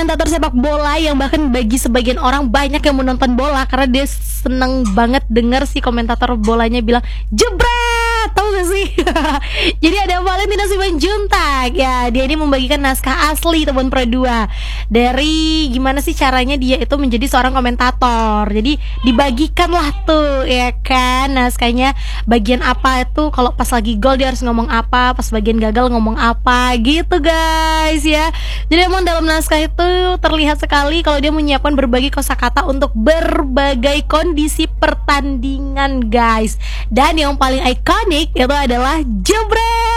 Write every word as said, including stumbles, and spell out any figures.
komentator sepak bola yang bahkan bagi sebagian orang banyak yang menonton bola karena dia seneng banget denger si komentator bolanya bilang jebret, tahu gak sih? Jadi ada Valentina Simanjuntak ya, dia ini membagikan naskah asli Tebon Pro dua dari gimana sih caranya dia itu menjadi seorang komentator. Jadi dibagikan lah tuh ya kan naskahnya, bagian apa itu kalau pas lagi gol dia harus ngomong apa, pas bagian gagal ngomong apa gitu guys ya. Jadi emang dalam naskah itu terlihat sekali kalau dia menyiapkan berbagai kosakata untuk berbagai kondisi pertandingan guys. Dan yang paling ikonik itu adalah jebret.